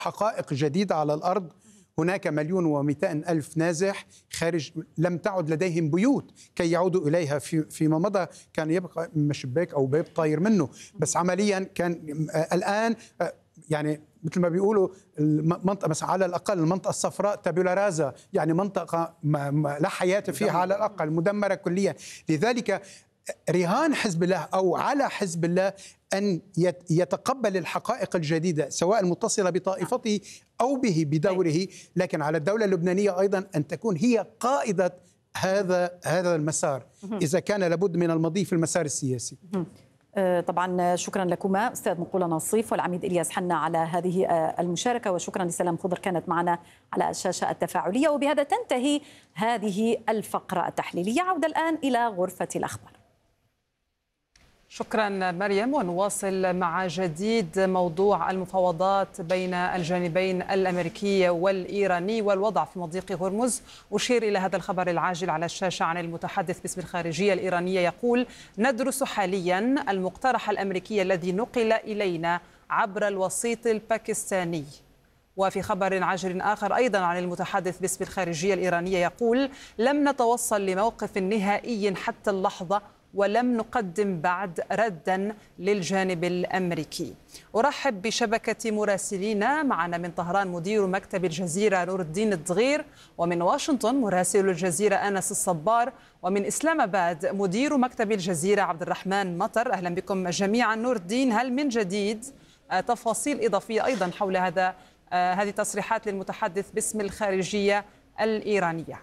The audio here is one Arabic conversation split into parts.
حقائق جديدة على الأرض. هناك 1,200,000 نازح خارج، لم تعد لديهم بيوت كي يعودوا إليها. فيما مضى كان يبقى إما شباك أو باب طاير منه، بس عمليا كان الآن يعني مثل ما بيقولوا المنطقة مثلا على الأقل المنطقة الصفراء تابولا رازا، يعني منطقة لا حياة فيها على الأقل، مدمرة كليا. لذلك رهان حزب الله أو على حزب الله أن يتقبل الحقائق الجديدة سواء المتصلة بطائفته أو به بدوره، لكن على الدولة اللبنانية أيضا أن تكون هي قائدة هذا المسار إذا كان لابد من المضي في المسار السياسي. طبعا شكرا لكما أستاذ مقولة نصيف والعميد إلياس حنا على هذه المشاركة، وشكرا لسلام خضر كانت معنا على الشاشة التفاعلية. وبهذا تنتهي هذه الفقرة التحليلية. عودة الآن إلى غرفة الأخبار. شكرا مريم، ونواصل مع جديد موضوع المفاوضات بين الجانبين الأمريكي والإيراني والوضع في مضيق هرمز. أشير إلى هذا الخبر العاجل على الشاشة عن المتحدث باسم الخارجية الإيرانية يقول: ندرس حاليا المقترح الأمريكي الذي نقل إلينا عبر الوسيط الباكستاني. وفي خبر عاجل آخر أيضا عن المتحدث باسم الخارجية الإيرانية يقول: لم نتوصل لموقف نهائي حتى اللحظة ولم نقدم بعد ردا للجانب الأمريكي. أرحب بشبكة مراسلينا، معنا من طهران مدير مكتب الجزيرة نور الدين الدغير، ومن واشنطن مراسل الجزيرة أنس الصبار، ومن إسلام آباد مدير مكتب الجزيرة عبد الرحمن مطر. أهلا بكم جميعا. نور الدين، هل من جديد تفاصيل إضافية أيضا حول هذه تصريحات للمتحدث باسم الخارجية الإيرانية؟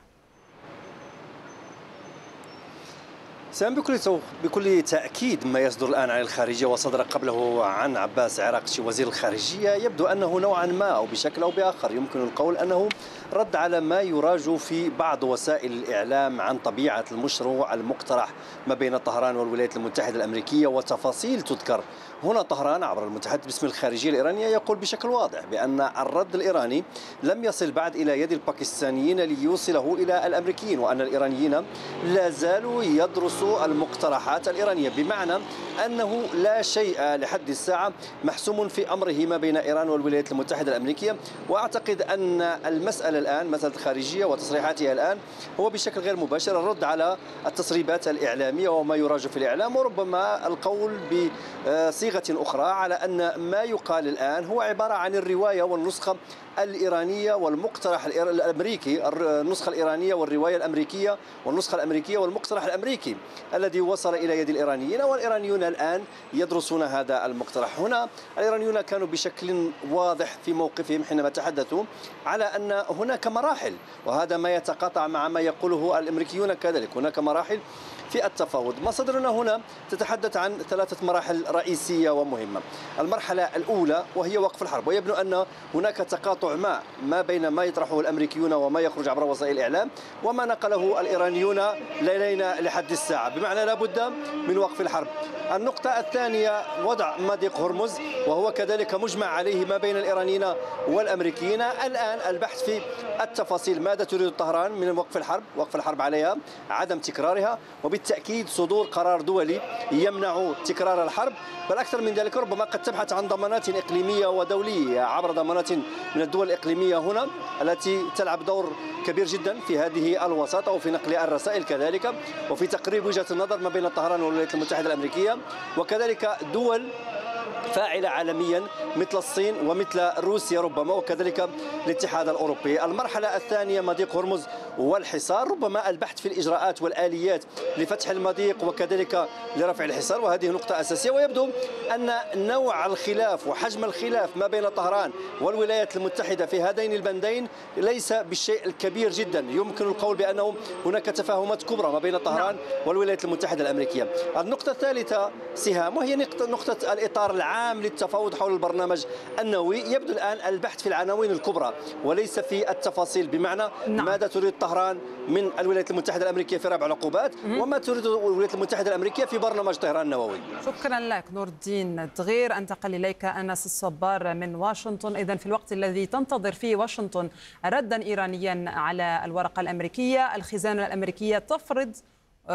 سام، بكل تأكيد ما يصدر الآن عن الخارجية وصدر قبله عن عباس عراقشي وزير الخارجية يبدو أنه نوعا ما أو بشكل أو بآخر يمكن القول أنه رد على ما يراج في بعض وسائل الإعلام عن طبيعة المشروع المقترح ما بين طهران والولايات المتحدة الأمريكية وتفاصيل تذكر هنا. طهران عبر المتحدث باسم الخارجية الإيرانية يقول بشكل واضح بأن الرد الإيراني لم يصل بعد إلى يد الباكستانيين ليوصله إلى الأمريكيين، وأن الإيرانيين لا زالوا يدرسوا المقترحات الإيرانية، بمعنى أنه لا شيء لحد الساعة محسوم في أمره ما بين إيران والولايات المتحدة الأمريكية. وأعتقد أن المسألة الآن مسألة الخارجية وتصريحاتها الآن هو بشكل غير مباشر الرد على التسريبات الإعلامية وما يراج في الإعلام، وربما القول بصيغة أخرى على أن ما يقال الآن هو عبارة عن الرواية والنسخة الإيرانية والمقترح الأمريكي، النسخة الإيرانية والرواية الأمريكية والنسخة الأمريكية والمقترح الأمريكي الذي وصل إلى يد الإيرانيين، والإيرانيون الآن يدرسون هذا المقترح. هنا الإيرانيون كانوا بشكل واضح في موقفهم حينما تحدثوا على أن هناك مراحل، وهذا ما يتقاطع مع ما يقوله الأمريكيون كذلك. هناك مراحل في التفاوض. مصادرنا هنا تتحدث عن 3 مراحل رئيسية ومهمة. المرحلة الأولى وهي وقف الحرب، ويبدو أن هناك تقاطع ما بين ما يطرحه الأمريكيون وما يخرج عبر وسائل الإعلام وما نقله الإيرانيون ليلين لحد الساعة، بمعنى لا بد من وقف الحرب. النقطة الثانية وضع مضيق هرمز، وهو كذلك مجمع عليه ما بين الإيرانيين والأمريكيين. الآن البحث في التفاصيل، ماذا تريد طهران من وقف الحرب عليها، عدم تكرارها، وبالتأكيد صدور قرار دولي يمنع تكرار الحرب. بل أكثر من ذلك ربما قد تبحث عن ضمانات إقليمية ودولية عبر ضمانات من الدول الإقليمية هنا التي تلعب دور كبير جدا في هذه الوساطة وفي نقل الرسائل كذلك، وفي تقريب وجهة النظر ما بين طهران والولايات المتحدة الأمريكية، وكذلك دول فاعلة عالميا مثل الصين ومثل روسيا ربما، وكذلك الاتحاد الأوروبي. المرحلة الثانية مضيق هرمز والحصار، ربما البحث في الإجراءات والآليات لفتح المضيق وكذلك لرفع الحصار، وهذه نقطة أساسية. ويبدو أن نوع الخلاف وحجم الخلاف ما بين طهران والولايات المتحدة في هذين البندين ليس بالشيء الكبير جدا. يمكن القول بأنه هناك تفاهمات كبرى ما بين طهران والولايات المتحدة الأمريكية. النقطة الثالثة سهام، وهي نقطة الإطار العام للتفاوض حول البرنامج النووي. يبدو الآن البحث في العناوين الكبرى وليس في التفاصيل، بمعنى ماذا تريد طهران من الولايات المتحدة الأمريكية في رفع العقوبات وما تريد الولايات المتحدة الأمريكية في برنامج طهران النووي. شكرا لك نور الدين الدغير. أنتقل إليك أنس الصبار من واشنطن. إذن في الوقت الذي تنتظر فيه واشنطن ردا إيرانيا على الورقة الأمريكية، الخزانة الأمريكية تفرض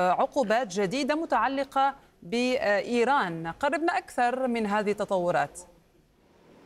عقوبات جديدة متعلقة بإيران. قربنا أكثر من هذه التطورات.